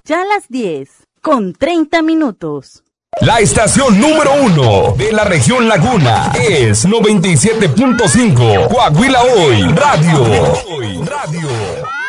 Ya las 10:30. La estación número 1 de la región Laguna es 97.5 Coahuila Hoy Radio.